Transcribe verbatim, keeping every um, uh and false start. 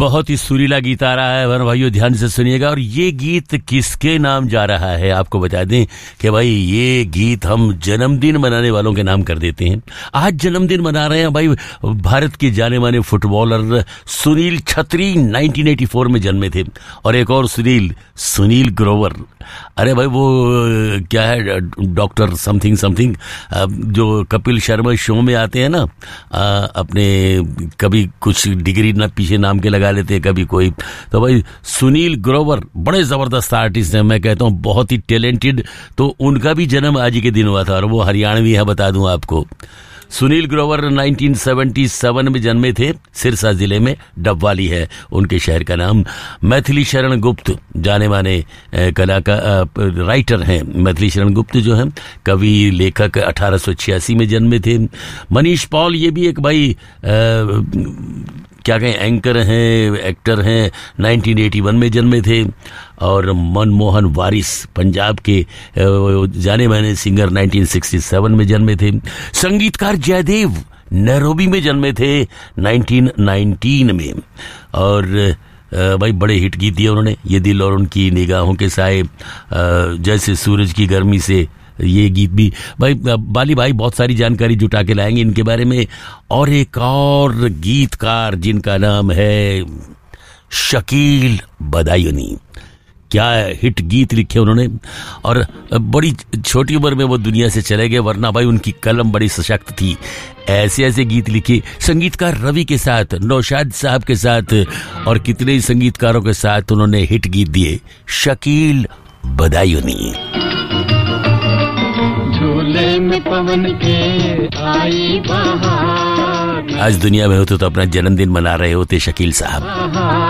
बहुत ही सुरीला गीत आ रहा है वन भाइयों, ध्यान से सुनिएगा। और ये गीत किसके नाम जा रहा है आपको बता दें कि भाई ये गीत हम जन्मदिन मनाने वालों के नाम कर देते हैं। आज जन्मदिन मना रहे हैं भाई भारत के जाने माने फुटबॉलर सुनील छत्री, नाइनटीन एटी फोर में जन्मे थे। और एक और सुनील, सुनील ग्रोवर। अरे भाई वो क्या है, डॉक्टर समथिंग समथिंग, जो कपिल शर्मा शो में आते हैं ना, अपने कभी कुछ डिग्री ना पीछे नाम के लगा लेते हैं, कभी कोई। तो भाई सुनील ग्रोवर बड़े जबरदस्त आर्टिस्ट हैं, मैं कहता हूँ बहुत ही टैलेंटेड। तो उनका भी जन्म आज ही के दिन हुआ था और वो हरियाणवी है, बता दूं आपको। Sunil Grover nineteen seventy seven में जन्मे थे, सिरसा जिले में, डबवाली है उनके शहर का नाम। मैथिली शरण गुप्त जाने माने कलाकार राइटर हैं। मैथिली शरण गुप्त जो है कवि लेखक अठारह सौ छियासी में जन्मे थे। मनीष पॉल ये भी एक भाई आ, क्या कहें, एंकर हैं, एक्टर हैं, नाइनटीन एटी वन में जन्मे थे। और मनमोहन वारिस पंजाब के जाने माने सिंगर नाइनटीन सिक्सटी सेवन में जन्मे थे। संगीतकार जयदेव नैरोबी में जन्मे थे नाइनटीन नाइनटीन में। और भाई बड़े हिट गीत दिए उन्होंने, ये दिल और उनकी निगाहों के साए, जैसे सूरज की गर्मी से, ये गीत भी। भाई बाली भाई बहुत सारी जानकारी जुटा के लाएंगे इनके बारे में। और एक और गीतकार जिनका नाम है शकील बदायूनी, क्या हिट गीत लिखे उन्होंने। और बड़ी छोटी उम्र में वो दुनिया से चले गए, वरना भाई उनकी कलम बड़ी सशक्त थी, ऐसे ऐसे गीत लिखे। संगीतकार रवि के साथ, नौशाद साहब के साथ और कितने ही संगीतकारों के साथ उन्होंने हिट गीत दिए। शकील बदायूनी। झूले में पवन के आई बहार। आज दुनिया में होते तो अपना जन्मदिन मना रहे होते शकील साहब।